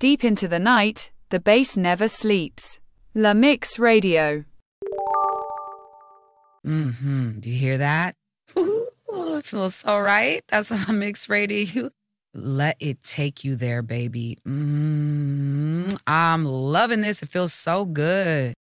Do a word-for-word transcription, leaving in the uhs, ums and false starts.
Deep into the night, the bass never sleeps. La Mix Radio. Mm-hmm. Do you hear that? Ooh, it feels so right. That's La Mix Radio. Let it take you there, baby. Mm, I'm loving this. It feels so good.